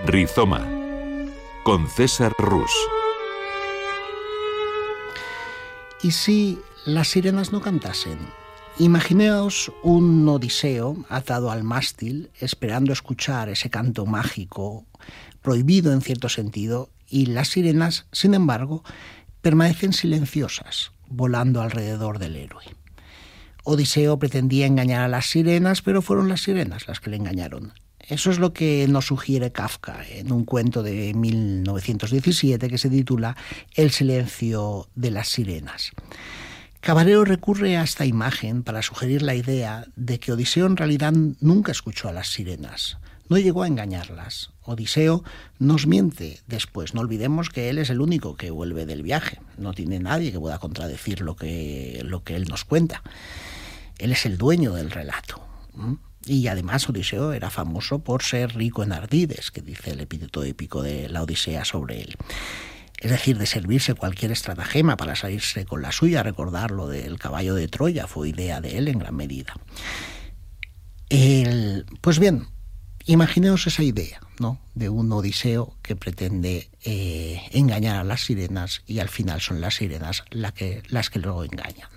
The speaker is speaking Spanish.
Rizoma, con César Rus. ¿Y si las sirenas no cantasen? Imaginaos un Odiseo atado al mástil, esperando escuchar ese canto mágico, prohibido en cierto sentido, y las sirenas, sin embargo, permanecen silenciosas, volando alrededor del héroe. Odiseo pretendía engañar a las sirenas, pero fueron las sirenas las que le engañaron. Eso es lo que nos sugiere Kafka en un cuento de 1917 que se titula El silencio de las sirenas. Cabarero recurre a esta imagen para sugerir la idea de que Odiseo en realidad nunca escuchó a las sirenas, no llegó a engañarlas. Odiseo nos miente después. No olvidemos que él es el único que vuelve del viaje. No tiene nadie que pueda contradecir lo que él nos cuenta. Él es el dueño del relato. Y además Odiseo era famoso por ser rico en ardides, que dice el epíteto épico de la Odisea sobre él. Es decir, de servirse cualquier estratagema para salirse con la suya. Recordar lo del caballo de Troya fue idea de él en gran medida. Pues bien, imaginaos esa idea, ¿no?, de un Odiseo que pretende engañar a las sirenas y al final son las sirenas las que lo engañan.